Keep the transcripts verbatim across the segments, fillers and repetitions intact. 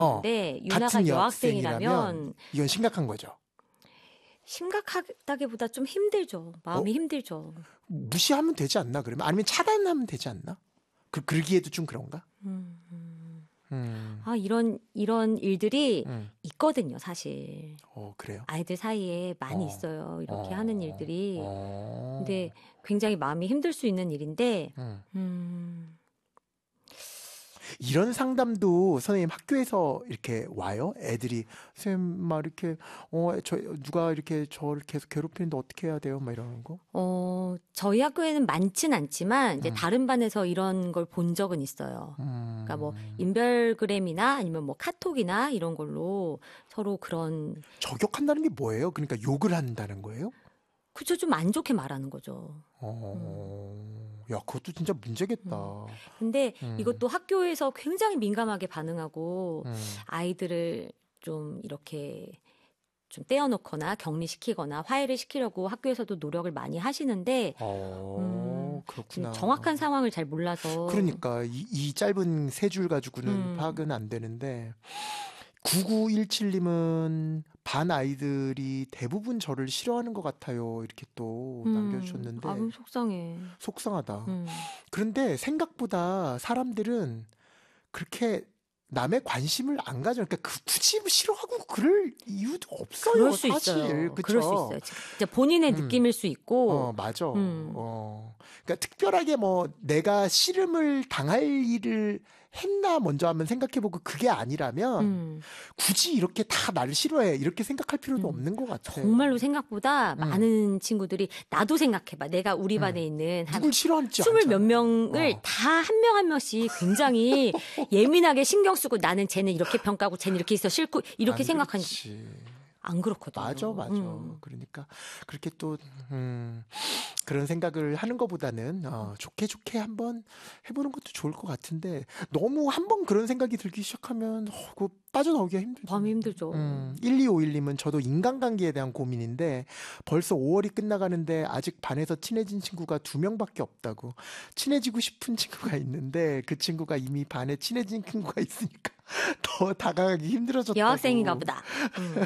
어, 유나가 같은 여학생이라면, 여학생이라면 이건 심각한 거죠. 심각하다기보다 좀 힘들죠. 마음이 어? 힘들죠. 무시하면 되지 않나 그러면? 아니면 차단하면 되지 않나? 그 그러기에도 좀 그런가? 음, 음. 음, 아, 이런 이런 일들이 음. 있거든요, 사실. 어 그래요? 아이들 사이에 많이 어, 있어요. 이렇게 어, 하는 일들이. 어, 근데 굉장히 마음이 힘들 수 있는 일인데, 음. 음, 이런 상담도 선생님 학교에서 이렇게 와요? 애들이 선생님 막 이렇게 어 저 누가 이렇게 저를 계속 괴롭히는데 어떻게 해야 돼요? 막 이러는 거? 어, 저희 학교에는 많진 않지만, 이제 음. 다른 반에서 이런 걸 본 적은 있어요. 음. 그러니까 뭐, 인별그램이나 아니면 뭐 카톡이나 이런 걸로 서로 그런, 저격한다는 게 뭐예요? 그러니까 욕을 한다는 거예요? 그쵸, 좀 안 좋게 말하는 거죠. 어, 야, 그것도 진짜 문제겠다. 근데 음, 이것도 학교에서 굉장히 민감하게 반응하고, 음. 아이들을 좀 이렇게 좀 떼어놓거나 격리시키거나 화해를 시키려고 학교에서도 노력을 많이 하시는데, 어, 음, 그렇구나. 정확한 상황을 잘 몰라서. 그러니까 이, 이 짧은 세 줄 가지고는 음. 파악은 안 되는데 구구일칠님은 반 아이들이 대부분 저를 싫어하는 것 같아요. 이렇게 또 음, 남겨주셨는데 아유, 속상해. 속상하다. 음. 그런데 생각보다 사람들은 그렇게 남의 관심을 안 가져. 그러니까 그 굳이 싫어하고 그럴 이유도 없어요. 그럴 수 사실. 있어요. 그쵸? 그럴 수 있어요. 진짜 본인의 음. 느낌일 수 있고, 어, 맞아. 음. 어. 그러니까 특별하게 뭐 내가 싫음을 당할 일을 했나 먼저 한번 생각해보고 그게 아니라면 음. 굳이 이렇게 다 나를 싫어해 이렇게 생각할 필요도 음. 없는 것 같아. 정말로 생각보다 음. 많은 친구들이 나도 생각해봐. 내가 우리 음. 반에 있는 한 누굴 싫어하는지 스물 몇 알잖아. 명을 어. 다 한 명 한 명씩 굉장히 예민하게 신경 쓰고 나는 쟤는 이렇게 평가하고 쟤는 이렇게 있어 싫고 이렇게 안 생각하니 그렇지. 안 그렇거든요. 맞아, 맞아. 음. 그러니까 그렇게 또 음, 그런 생각을 하는 것보다는 어, 좋게 좋게 한번 해보는 것도 좋을 것 같은데 너무 한번 그런 생각이 들기 시작하면 어, 그거 빠져나오기가 힘들죠. 마음이 힘들죠. 음, 일이오일님은 저도 인간관계에 대한 고민인데 벌써 오월이 끝나가는데 아직 반에서 친해진 친구가 두 명밖에 없다고. 친해지고 싶은 친구가 있는데 그 친구가 이미 반에 친해진 친구가 있으니까 더 다가가기 힘들어졌다고. 여학생인가 보다. 음.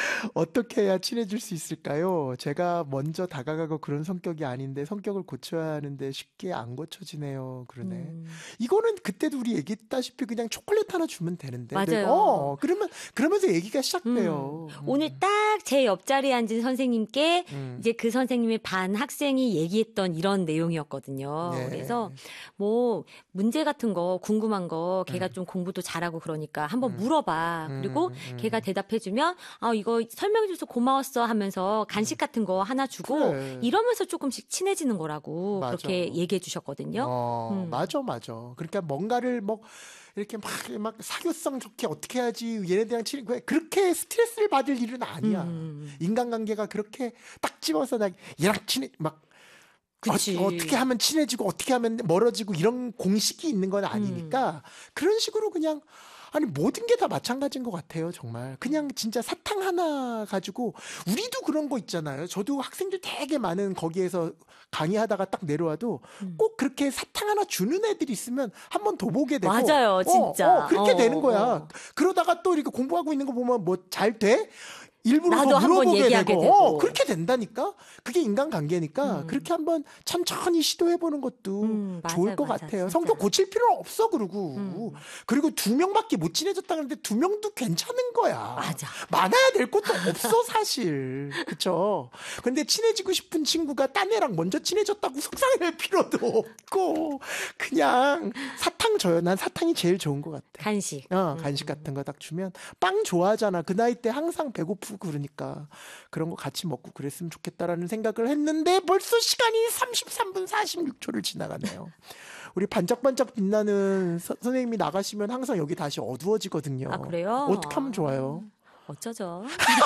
어떻게 해야 친해질 수 있을까요? 제가 먼저 다가가고 그런 성격이 아닌데 성격을 고쳐야 하는데 쉽게 안 고쳐지네요. 그러네. 음. 이거는 그때도 우리 얘기했다시피 그냥 초콜릿 하나 주면 되는데. 맞아요. 어, 그러면 그러면서 얘기가 시작돼요. 음. 음. 오늘 딱 제 옆자리에 앉은 선생님께 음. 이제 그 선생님의 반 학생이 얘기했던 이런 내용이었거든요. 네. 그래서 뭐 문제 같은 거 궁금한 거 걔가 음. 좀 공부도 잘하고 그러니까 한번 음. 물어봐. 음, 그리고 음. 걔가 대답해주면 아 이거 설명해줘서 고마웠어 하면서 간식 같은 거 하나 주고 그래. 이러면서 조금씩 친해지는 거라고 맞아. 그렇게 얘기해 주셨거든요. 어, 음. 맞아, 맞아. 그러니까 뭔가를 뭐 이렇게 막, 막 사교성 좋게 어떻게 해야지 얘네들이랑 친해 그렇게 스트레스를 받을 일은 아니야. 음. 인간관계가 그렇게 딱 집어서 나 얘랑 친해 막 그치. 어, 어떻게 하면 친해지고 어떻게 하면 멀어지고 이런 공식이 있는 건 아니니까 음. 그런 식으로 그냥 아니 모든 게 다 마찬가지인 것 같아요. 정말 그냥 진짜 사탕 하나 가지고 우리도 그런 거 있잖아요. 저도 학생들 되게 많은 거기에서 강의하다가 딱 내려와도 음. 꼭 그렇게 사탕 하나 주는 애들이 있으면 한 번 더 보게 되고 맞아요, 어, 진짜. 어, 그렇게 어, 되는 거야. 어. 그러다가 또 이렇게 공부하고 있는 거 보면 뭐 잘 돼? 일부러 나도 더 한번 물어보게 얘기하게 되고, 되고. 어, 그렇게 된다니까. 그게 인간관계니까 음. 그렇게 한번 천천히 시도해보는 것도 음, 좋을 맞아요, 것 맞아, 같아요. 진짜. 성격 고칠 필요는 없어. 그러고 음. 그리고 두 명밖에 못 친해졌다 그러는데 두 명도 괜찮은 거야. 맞아. 많아야 될 것도 없어 사실. 그쵸? 근데 친해지고 싶은 친구가 딴 애랑 먼저 친해졌다고 속상해할 필요도 없고 그냥 사탕 줘요. 난 사탕이 제일 좋은 것 같아. 간식. 어, 간식 같은 거 딱 주면 빵 좋아하잖아. 그 나이 때 항상 배고프고 그러니까 그런 거 같이 먹고 그랬으면 좋겠다라는 생각을 했는데 벌써 시간이 삼십삼 분 사십육 초를 지나가네요. 우리 반짝반짝 빛나는 서, 선생님이 나가시면 항상 여기 다시 어두워지거든요. 아, 그래요? 어떻게 하면 좋아요? 어쩌죠?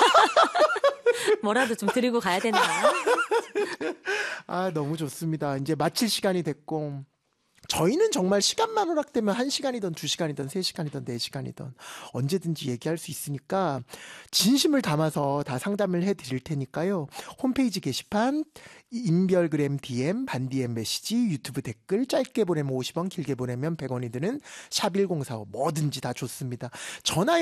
뭐라도 좀 드리고 가야 되나? 아, 너무 좋습니다. 이제 마칠 시간이 됐고 저희는 정말 시간만 허락되면 한 시간이든 두 시간이든 세 시간이든 네 시간이든 언제든지 얘기할 수 있으니까 진심을 담아서 다 상담을 해드릴 테니까요. 홈페이지 게시판, 인별그램 디엠, 반디엠 메시지, 유튜브 댓글, 짧게 보내면 오십 원, 길게 보내면 백 원이 드는 샵 일공사오 뭐든지 다 좋습니다. 전화